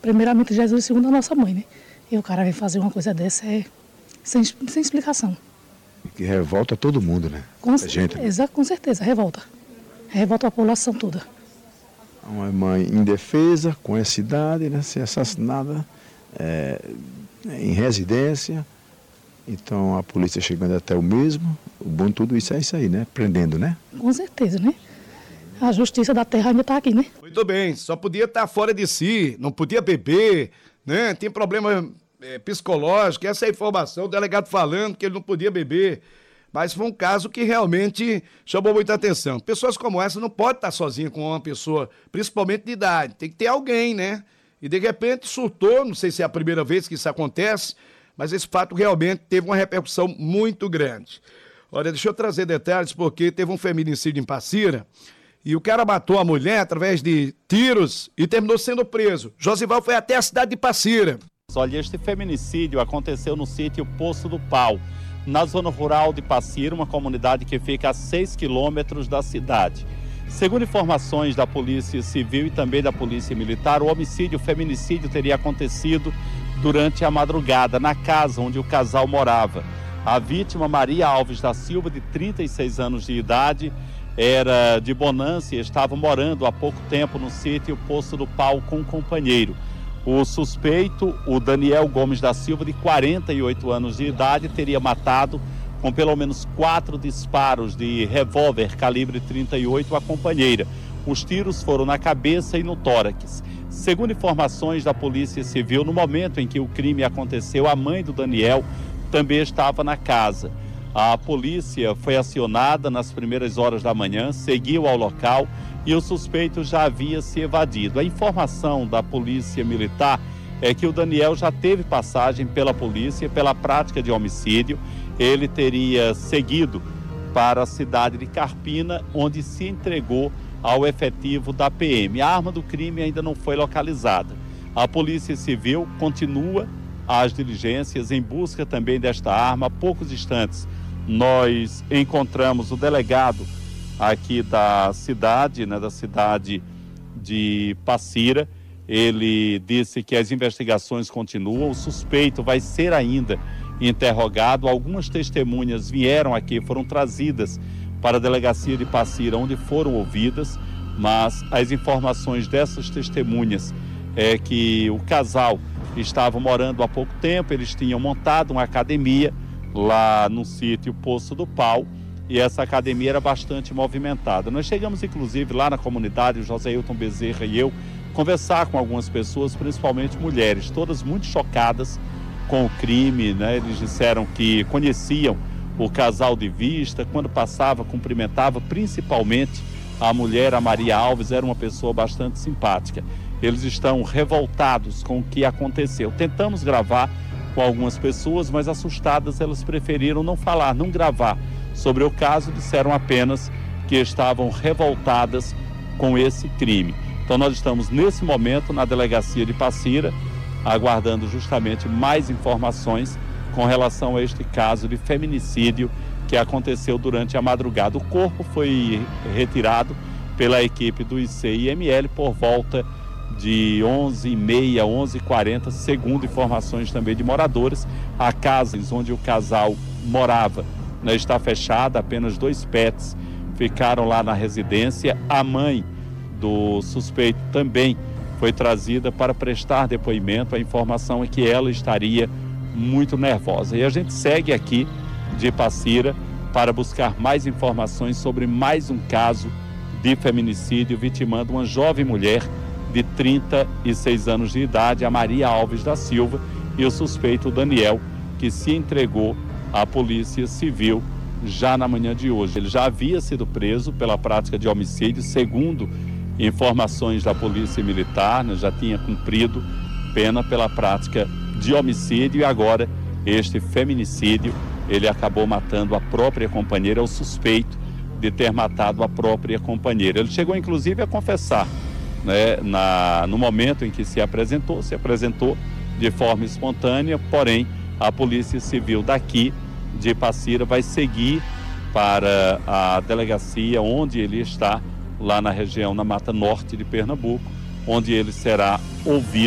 primeiramente Jesus e segundo a nossa mãe, né? E o cara vem fazer uma coisa dessa sem explicação. Que revolta todo mundo, né? Com certeza, revolta. Revolta a população toda. Uma mãe indefesa, com essa idade, né? Ser assassinada em residência. Então a polícia chegando até o mesmo. O bom de tudo isso é isso aí, né? Prendendo, né? Com certeza, né? A justiça da terra ainda está aqui, né? Muito bem, só podia estar fora de si, não podia beber, né? Tem problema psicológico, essa é a informação, o delegado falando que ele não podia beber. Mas foi um caso que realmente chamou muita atenção. Pessoas como essa não podem estar sozinhas com uma pessoa, principalmente de idade. Tem que ter alguém, né? E de repente surtou, não sei se é a primeira vez que isso acontece, mas esse fato realmente teve uma repercussão muito grande. Olha, deixa eu trazer detalhes, porque teve um feminicídio em Passira, e o cara matou a mulher através de tiros e terminou sendo preso. Josival foi até a cidade de Passira. Olha, este feminicídio aconteceu no sítio Poço do Pau, na zona rural de Passira, uma comunidade que fica a 6 quilômetros da cidade. Segundo informações da Polícia Civil e também da Polícia Militar, o feminicídio teria acontecido durante a madrugada, na casa onde o casal morava. A vítima, Maria Alves da Silva, de 36 anos de idade, era de Bonança e estava morando há pouco tempo no sítio Poço do Pau com um companheiro. O suspeito, o Daniel Gomes da Silva, de 48 anos de idade, teria matado com pelo menos 4 disparos de revólver calibre 38 a companheira. Os tiros foram na cabeça e no tórax. Segundo informações da Polícia Civil, no momento em que o crime aconteceu, a mãe do Daniel também estava na casa. A polícia foi acionada nas primeiras horas da manhã, seguiu ao local e o suspeito já havia se evadido. A informação da Polícia Militar é que o Daniel já teve passagem pela polícia pela prática de homicídio. Ele teria seguido para a cidade de Carpina, onde se entregou ao efetivo da PM. A arma do crime ainda não foi localizada. A Polícia Civil continua as diligências em busca também desta arma. Há poucos instantes nós encontramos o delegado aqui da cidade, da cidade de Passira. Ele disse que as investigações continuam, o suspeito vai ser ainda interrogado. Algumas testemunhas vieram aqui, foram trazidas para a delegacia de Passira, onde foram ouvidas, mas as informações dessas testemunhas é que o casal estava morando há pouco tempo, eles tinham montado uma academia lá no sítio Poço do Pau, e essa academia era bastante movimentada. Nós chegamos, inclusive, lá na comunidade, o José Hilton Bezerra e eu, conversar com algumas pessoas, principalmente mulheres, todas muito chocadas com o crime, né? Eles disseram que conheciam o casal de vista, quando passava, cumprimentava, principalmente a mulher, a Maria Alves, era uma pessoa bastante simpática. Eles estão revoltados com o que aconteceu. Tentamos gravar com algumas pessoas, mas assustadas elas preferiram não falar, não gravar sobre o caso, disseram apenas que estavam revoltadas com esse crime. Então nós estamos nesse momento na delegacia de Passira, aguardando justamente mais informações com relação a este caso de feminicídio que aconteceu durante a madrugada. O corpo foi retirado pela equipe do ICIML por volta de 11h30, 11h40, segundo informações também de moradores. A casa onde o casal morava está fechada, apenas 2 pets ficaram lá na residência. A mãe do suspeito também foi trazida para prestar depoimento. A informação é que ela estaria muito nervosa. E a gente segue aqui de Passira para buscar mais informações sobre mais um caso de feminicídio vitimando uma jovem mulher de 36 anos de idade, a Maria Alves da Silva, e o suspeito Daniel, que se entregou à Polícia Civil já na manhã de hoje. Ele já havia sido preso pela prática de homicídio, segundo informações da Polícia Militar, né? Já tinha cumprido pena pela prática de homicídio e agora este feminicídio. Ele acabou matando a própria companheira, o suspeito de ter matado a própria companheira. Ele chegou inclusive a confessar, né, no momento em que se apresentou de forma espontânea, porém a Polícia Civil daqui de Passira vai seguir para a delegacia onde ele está, lá na região, na Mata Norte de Pernambuco, onde ele será ouvido.